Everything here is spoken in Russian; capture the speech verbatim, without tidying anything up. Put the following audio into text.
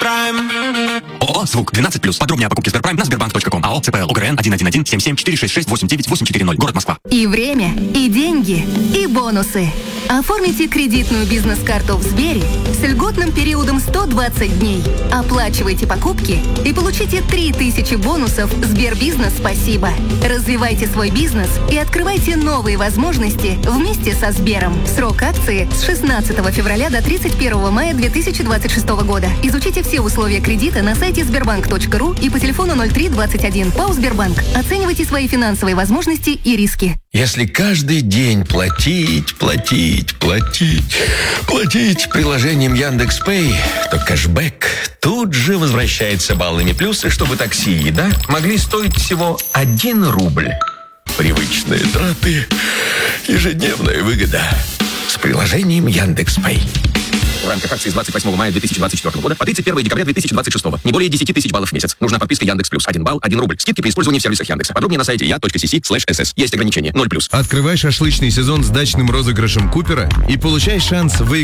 Сберпрайм. ООО «Звук» двенадцать плюс. Подробнее о покупке Сберпрайм на сбербанк точка ком. АО ЦПЛ УГРН один один один семь семь четыре шесть шесть восемь девять восемь четыре ноль. Город Москва. И время, и деньги, и бонусы. Оформите кредитную бизнес-карту в Сбере с льготным периодом сто двадцать дней. Оплачивайте покупки и получите три тысячи бонусов Сбербизнес «Спасибо». Развивайте свой бизнес и открывайте новые возможности вместе со Сбером. Срок акции с шестнадцатого февраля до тридцать первого мая две тысячи двадцать шестого года. Изучите все условия кредита на сайте сбербанк точка ру и по телефону ноль три двадцать один. ПАО «Сбербанк». Оценивайте свои финансовые возможности и риски. Если каждый день платить, платить, платить, платить приложением Яндекс.Пэй, то кэшбэк тут же возвращается баллами плюсы, чтобы такси и еда могли стоить всего один рубль. Привычные траты, ежедневная выгода с приложением Яндекс.Пэй. В рамках акции с двадцать восьмого мая две тысячи двадцать четвёртого года по тридцать первого декабря две тысячи двадцать шестого. Не более десять тысяч баллов в месяц. Нужна подписка Яндекс Плюс. один балл, один рубль. Скидки при использовании в сервисах Яндекса. Подробнее на сайте я точка си си слэш эс эс. Есть ограничения. ноль плюс. Открывай шашлычный сезон с дачным розыгрышем Купера и получай шанс выиграть